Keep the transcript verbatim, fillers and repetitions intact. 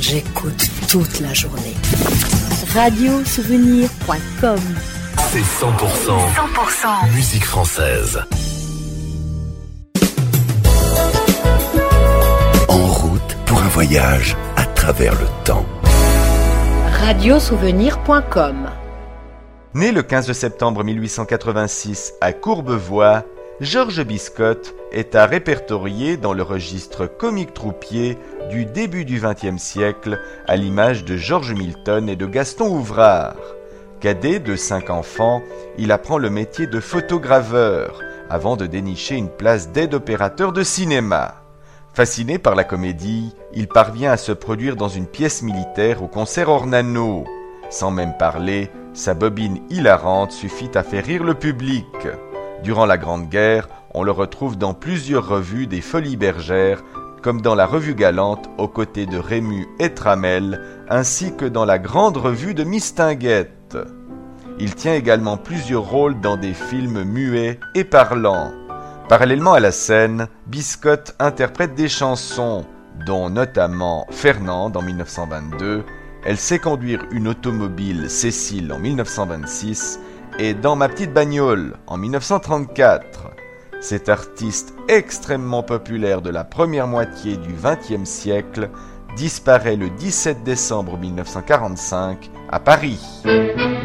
J'écoute toute la journée. radio souvenir point com. C'est cent pour cent, cent pour cent musique française. En route pour un voyage à travers le temps. radio souvenir point com. Né le quinze septembre mille huit cent quatre-vingt-six à Courbevoie, Georges Biscotte est à répertorier dans le registre comique troupier du début du vingtième siècle, à l'image de George Milton et de Gaston Ouvrard. Cadet de cinq enfants, il apprend le métier de photograveur avant de dénicher une place d'aide-opérateur de cinéma. Fasciné par la comédie, il parvient à se produire dans une pièce militaire au concert Ornano. Sans même parler, sa bobine hilarante suffit à faire rire le public. Durant la Grande Guerre, on le retrouve dans plusieurs revues des Folies Bergères, comme dans la Revue Galante aux côtés de Rému et Tramel, ainsi que dans la Grande Revue de Mistinguett. Il tient également plusieurs rôles dans des films muets et parlants. Parallèlement à la scène, Biscotte interprète des chansons, dont notamment Fernande en mille neuf cent vingt-deux, Elle sait conduire une automobile Cécile en mille neuf cent vingt-six et Dans ma petite bagnole en mille neuf cent trente-quatre. Cet artiste extrêmement populaire de la première moitié du vingtième siècle disparaît le dix-sept décembre mille neuf cent quarante-cinq à Paris.